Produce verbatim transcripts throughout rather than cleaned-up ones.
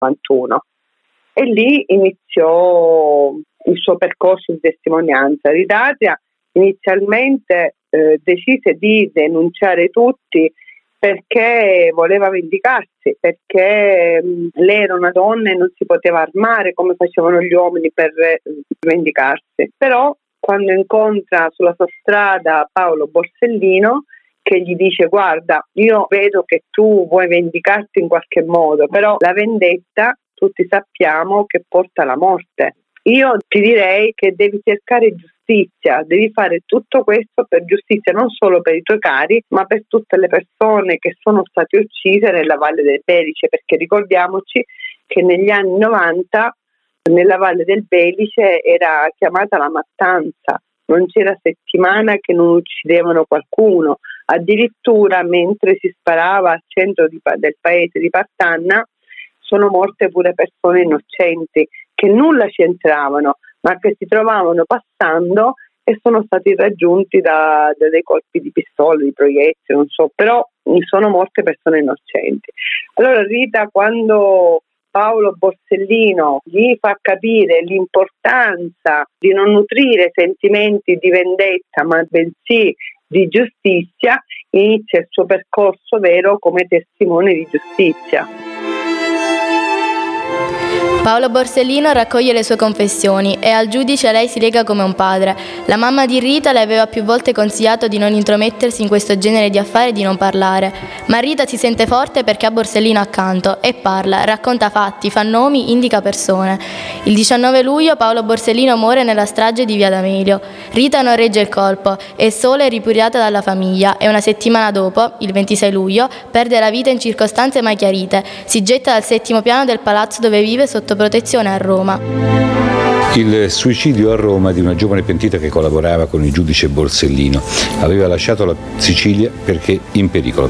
novantuno e lì iniziò il suo percorso di testimonianza. Rita Atria inizialmente eh, decise di denunciare tutti perché voleva vendicarsi, perché mh, lei era una donna e non si poteva armare come facevano gli uomini per eh, vendicarsi. Però quando incontra sulla sua strada Paolo Borsellino, che gli dice: guarda, io vedo che tu vuoi vendicarti in qualche modo, però la vendetta tutti sappiamo che porta alla morte. Io ti direi che devi cercare giustizia, devi fare tutto questo per giustizia, non solo per i tuoi cari, ma per tutte le persone che sono state uccise nella Valle del Belice, perché ricordiamoci che negli anni novanta nella Valle del Belice era chiamata la mattanza, non c'era settimana che non uccidevano qualcuno, addirittura mentre si sparava al centro di, del paese di Partanna sono morte pure persone innocenti che nulla c'entravano, ma che si trovavano passando e sono stati raggiunti da, da dei colpi di pistola, di proiettili, non so, però sono morte persone innocenti. Allora Rita, quando Paolo Borsellino gli fa capire l'importanza di non nutrire sentimenti di vendetta, ma bensì di giustizia, inizia il suo percorso vero come testimone di giustizia. Paolo Borsellino raccoglie le sue confessioni e al giudice lei si lega come un padre. La mamma di Rita le aveva più volte consigliato di non intromettersi in questo genere di affari e di non parlare, ma Rita si sente forte perché ha Borsellino accanto e parla, racconta fatti, fa nomi, indica persone. Il diciannove luglio Paolo Borsellino muore nella strage di Via D'Amelio. Rita non regge il colpo, è sola e ripudiata dalla famiglia e una settimana dopo, il ventisei luglio, perde la vita in circostanze mai chiarite. Si getta dal settimo piano del palazzo dove vive sotto protezione a Roma. Il suicidio a Roma di una giovane pentita che collaborava con il giudice Borsellino. Aveva lasciato la Sicilia perché in pericolo.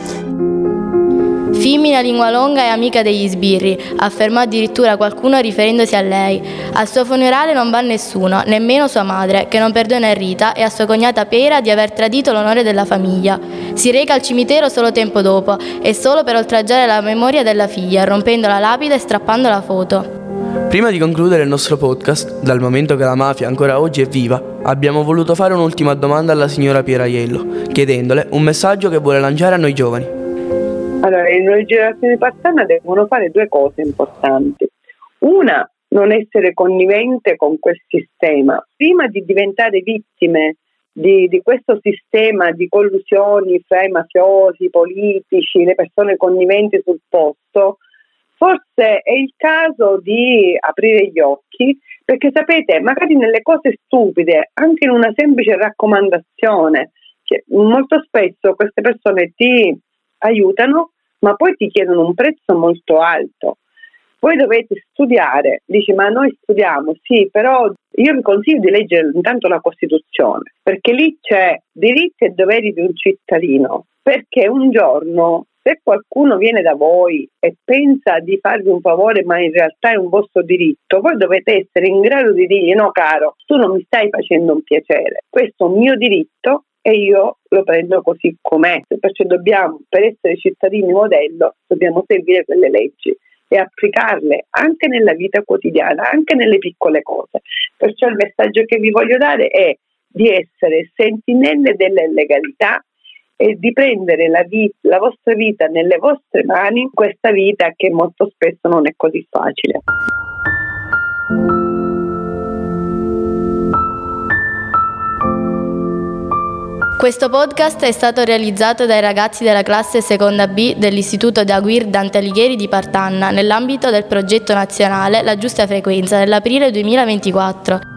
Femmina lingua longa e amica degli sbirri, affermò addirittura qualcuno riferendosi a lei. Al suo funerale non va nessuno, nemmeno sua madre, che non perdona Rita, e a sua cognata Pera di aver tradito l'onore della famiglia. Si reca al cimitero solo tempo dopo, e solo per oltraggiare la memoria della figlia, rompendo la lapide e strappando la foto. Prima di concludere il nostro podcast, dal momento che la mafia ancora oggi è viva, abbiamo voluto fare un'ultima domanda alla signora Pieraiello, chiedendole un messaggio che vuole lanciare a noi giovani. Allora, le nuove generazioni di Partanna devono fare due cose importanti. Una, non essere connivente con quel sistema. Prima di diventare vittime di, di questo sistema di collusioni fra i mafiosi, i politici, le persone conniventi sul posto, forse è il caso di aprire gli occhi, perché sapete, magari nelle cose stupide, anche in una semplice raccomandazione, che molto spesso queste persone ti aiutano, ma poi ti chiedono un prezzo molto alto. Voi dovete studiare, dici ma noi studiamo, sì, però io vi consiglio di leggere intanto la Costituzione, perché lì c'è diritti e doveri di un cittadino, perché un giorno se qualcuno viene da voi e pensa di farvi un favore ma in realtà è un vostro diritto, voi dovete essere in grado di dirgli no caro, tu non mi stai facendo un piacere, questo è un mio diritto e io lo prendo così com'è, perciò dobbiamo, per essere cittadini modello, dobbiamo seguire quelle leggi e applicarle anche nella vita quotidiana, anche nelle piccole cose. Perciò il messaggio che vi voglio dare è di essere sentinelle della legalità e di prendere la, vita, la vostra vita nelle vostre mani, questa vita che molto spesso non è così facile. Questo podcast è stato realizzato dai ragazzi della classe seconda B dell'Istituto de Aguirre Dante Alighieri di Partanna nell'ambito del progetto nazionale La Giusta Frequenza dell'aprile duemilaventiquattro.